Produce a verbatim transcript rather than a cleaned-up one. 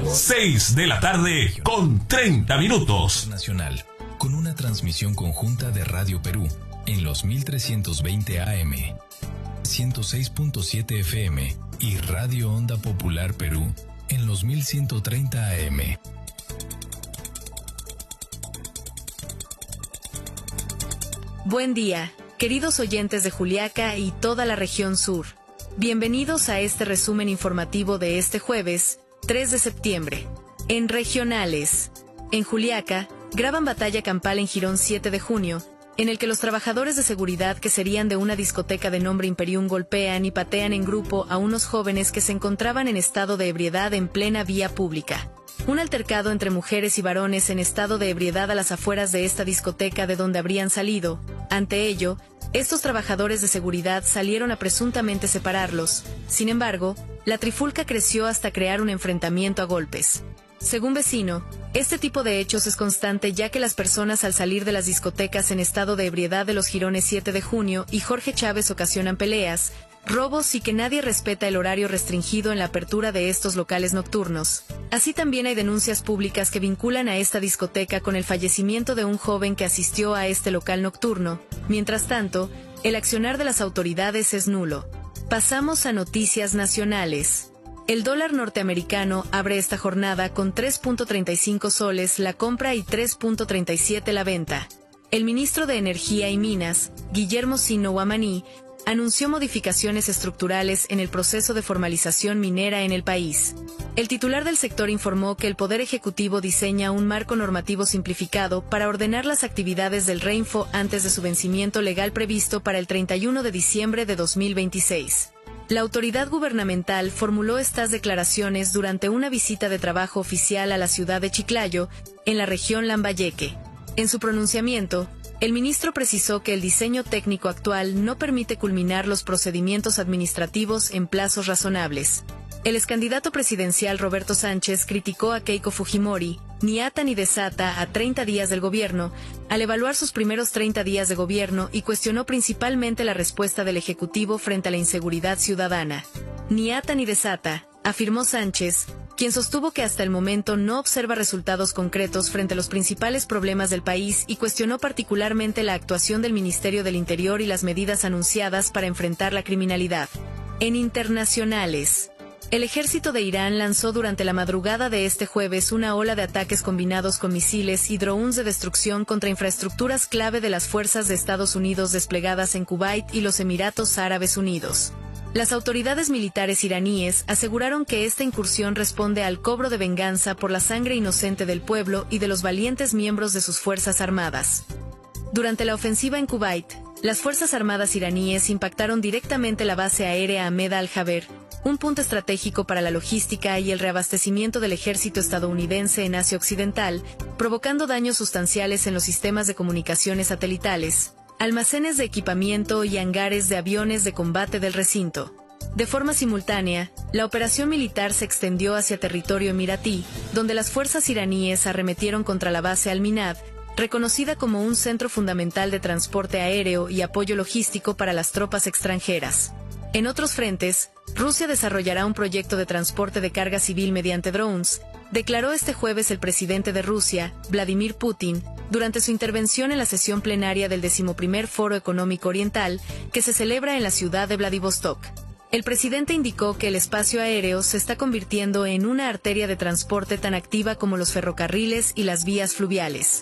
seis de la tarde con treinta minutos. Nacional, con una transmisión conjunta de Radio Perú en los mil trescientos veinte A M, ciento seis punto siete F M y Radio Onda Popular Perú en los mil ciento treinta A M. Buen día, queridos oyentes de Juliaca y toda la región sur. Bienvenidos a este resumen informativo de este jueves, tres de septiembre. En regionales. En Juliaca, graban batalla campal en Girón siete de junio, en el que los trabajadores de seguridad que serían de una discoteca de nombre Imperium golpean y patean en grupo a unos jóvenes que se encontraban en estado de ebriedad en plena vía pública. Un altercado entre mujeres y varones en estado de ebriedad a las afueras de esta discoteca de donde habrían salido. Ante ello, estos trabajadores de seguridad salieron a presuntamente separarlos. Sin embargo, la trifulca creció hasta crear un enfrentamiento a golpes. Según vecino, este tipo de hechos es constante ya que las personas al salir de las discotecas en estado de ebriedad de los Girones siete de junio y Jorge Chávez ocasionan peleas, robos y que nadie respeta el horario restringido en la apertura de estos locales nocturnos. Así también hay denuncias públicas que vinculan a esta discoteca con el fallecimiento de un joven que asistió a este local nocturno. Mientras tanto, el accionar de las autoridades es nulo. Pasamos a noticias nacionales. El dólar norteamericano abre esta jornada con tres punto treinta y cinco soles la compra y tres punto treinta y siete la venta. El ministro de Energía y Minas, Guillermo Sino Guamaní, anunció modificaciones estructurales en el proceso de formalización minera en el país. El titular del sector informó que el Poder Ejecutivo diseña un marco normativo simplificado para ordenar las actividades del Reinfo antes de su vencimiento legal previsto para el treinta y uno de diciembre de dos mil veintiséis. La autoridad gubernamental formuló estas declaraciones durante una visita de trabajo oficial a la ciudad de Chiclayo, en la región Lambayeque. En su pronunciamiento, el ministro precisó que el diseño técnico actual no permite culminar los procedimientos administrativos en plazos razonables. El excandidato presidencial Roberto Sánchez criticó a Keiko Fujimori, ni ata ni desata a treinta días del gobierno, al evaluar sus primeros treinta días de gobierno y cuestionó principalmente la respuesta del Ejecutivo frente a la inseguridad ciudadana. Ni ata ni desata, afirmó Sánchez, quien sostuvo que hasta el momento no observa resultados concretos frente a los principales problemas del país y cuestionó particularmente la actuación del Ministerio del Interior y las medidas anunciadas para enfrentar la criminalidad. En internacionales. El ejército de Irán lanzó durante la madrugada de este jueves una ola de ataques combinados con misiles y drones de destrucción contra infraestructuras clave de las fuerzas de Estados Unidos desplegadas en Kuwait y los Emiratos Árabes Unidos. Las autoridades militares iraníes aseguraron que esta incursión responde al cobro de venganza por la sangre inocente del pueblo y de los valientes miembros de sus fuerzas armadas. Durante la ofensiva en Kuwait, las fuerzas armadas iraníes impactaron directamente la base aérea Ahmed al-Jaber, un punto estratégico para la logística y el reabastecimiento del ejército estadounidense en Asia Occidental, provocando daños sustanciales en los sistemas de comunicaciones satelitales, almacenes de equipamiento y hangares de aviones de combate del recinto. De forma simultánea, la operación militar se extendió hacia territorio emiratí, donde las fuerzas iraníes arremetieron contra la base Al-Minhad, reconocida como un centro fundamental de transporte aéreo y apoyo logístico para las tropas extranjeras. En otros frentes, Rusia desarrollará un proyecto de transporte de carga civil mediante drones, declaró este jueves el presidente de Rusia, Vladimir Putin, durante su intervención en la sesión plenaria del decimoprimer Foro Económico Oriental, que se celebra en la ciudad de Vladivostok. El presidente indicó que el espacio aéreo se está convirtiendo en una arteria de transporte tan activa como los ferrocarriles y las vías fluviales.